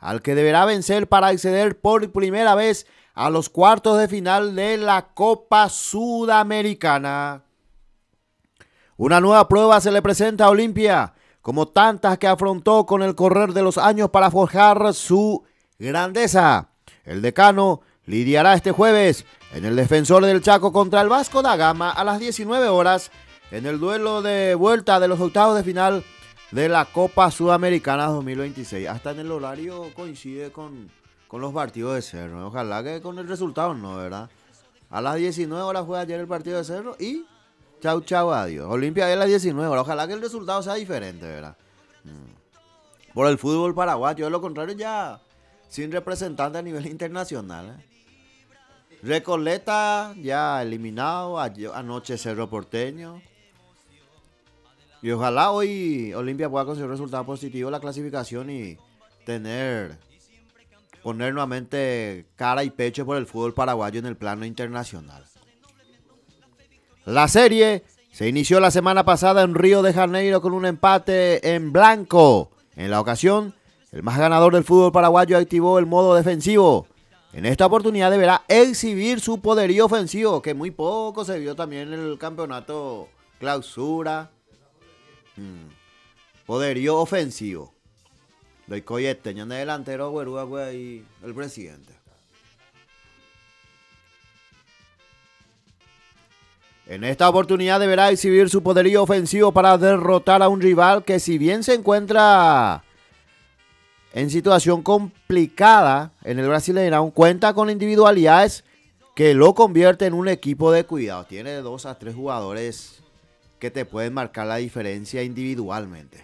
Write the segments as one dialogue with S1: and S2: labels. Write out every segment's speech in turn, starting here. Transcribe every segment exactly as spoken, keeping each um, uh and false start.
S1: al que deberá vencer para acceder por primera vez a los cuartos de final de la Copa Sudamericana. Una nueva prueba se le presenta a Olimpia, como tantas que afrontó con el correr de los años para forjar su grandeza. El Decano lidiará este jueves en el Defensor del Chaco contra el Vasco da Gama a las diecinueve horas en el duelo de vuelta de los octavos de final de la Copa Sudamericana dos mil veintiséis. Hasta en el horario coincide con, con los partidos de Cerro. Ojalá que con el resultado no, ¿verdad? A las diecinueve horas fue ayer el partido de Cerro y chau, chau, adiós. Olimpia a las diecinueve horas. Ojalá que el resultado sea diferente, ¿verdad? Por el fútbol paraguayo, de lo contrario ya sin representante a nivel internacional, ¿eh? Recoleta ya eliminado, anoche Cerro Porteño. Y ojalá hoy Olimpia pueda conseguir un resultado positivo en la clasificación y tener, poner nuevamente cara y pecho por el fútbol paraguayo en el plano internacional. La serie se inició la semana pasada en Río de Janeiro con un empate en blanco. En la ocasión, el más ganador del fútbol paraguayo activó el modo defensivo. En esta oportunidad deberá exhibir su poderío ofensivo, que muy poco se vio también en el campeonato clausura. Hmm. Poderío ofensivo. Lo coyete, en delantero, güey, y el presidente. En esta oportunidad deberá exhibir su poderío ofensivo para derrotar a un rival que, si bien se encuentra en situación complicada en el Brasileirão, cuenta con individualidades que lo convierte en un equipo de cuidado. Tiene dos a tres jugadores que te pueden marcar la diferencia individualmente.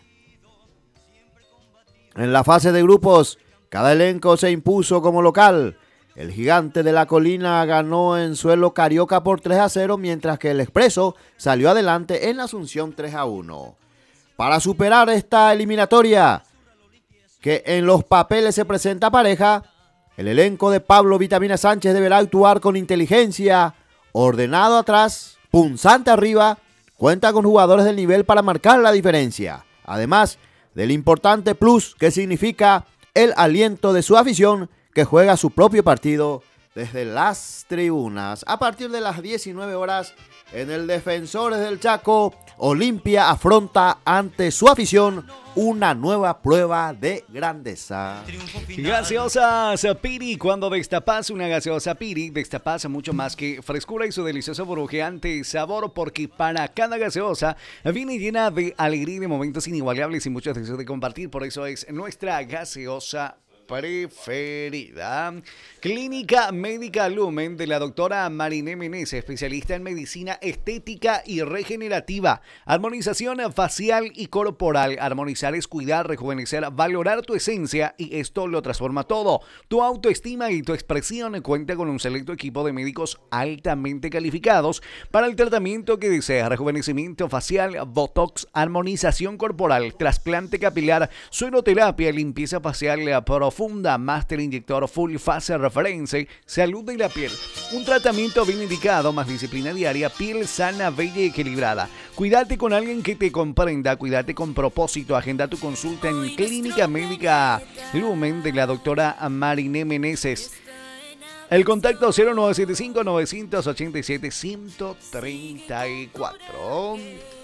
S1: En la fase de grupos, cada elenco se impuso como local. El Gigante de la Colina ganó en suelo carioca por tres a cero, mientras que el Expreso salió adelante en Asunción tres a uno. Para superar esta eliminatoria, que en los papeles se presenta pareja, el elenco de Pablo Vitamina Sánchez deberá actuar con inteligencia, ordenado atrás, punzante arriba, cuenta con jugadores del nivel para marcar la diferencia, además del importante plus que significa el aliento de su afición, que juega su propio partido desde las tribunas. A partir de las diecinueve horas, en el Defensores del Chaco, Olimpia afronta ante su afición una nueva prueba de grandeza.
S2: Gaseosa Piri. Cuando destapas una gaseosa Piri, destapas mucho más que frescura y su delicioso burbujeante sabor, porque para cada gaseosa viene llena de alegría y de momentos inigualables y muchos deseos de compartir. Por eso es nuestra gaseosa preferida. Clínica Médica Lumen de la doctora Mariné Meneses, especialista en medicina estética y regenerativa, armonización facial y corporal. Armonizar es cuidar, rejuvenecer, valorar tu esencia, y esto lo transforma todo. Tu autoestima y tu expresión. Cuenta con un selecto equipo de médicos altamente calificados para el tratamiento que deseas: rejuvenecimiento facial, botox, armonización corporal, trasplante capilar, sueroterapia, limpieza facial profunda, máster inyector, full face reference, salud de la piel. Un tratamiento bien indicado, más disciplina diaria, piel sana, bella y equilibrada. Cuídate con alguien que te comprenda, cuídate con propósito. Agenda tu consulta en Clínica Médica Lumen de la doctora Mariné Meneses. El contacto cero nueve siete cinco, nueve ocho siete, uno tres cuatro.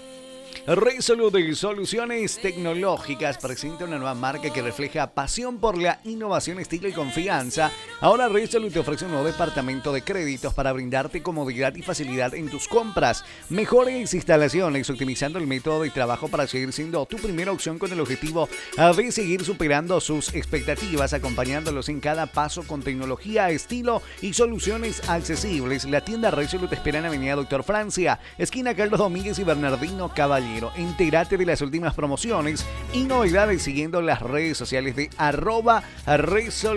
S2: Resolute Soluciones Tecnológicas presenta una nueva marca que refleja pasión por la innovación, estilo y confianza. Ahora Resolute te ofrece un nuevo departamento de créditos para brindarte comodidad y facilidad en tus compras. Mejores instalaciones, optimizando el método de trabajo para seguir siendo tu primera opción, con el objetivo de seguir superando sus expectativas, acompañándolos en cada paso con tecnología, estilo y soluciones accesibles. La tienda Resolute te espera en Avenida Doctor Francia, esquina Carlos Domínguez y Bernardino Caballero. Entérate de las últimas promociones y novedades siguiendo las redes sociales de arroba Resolute.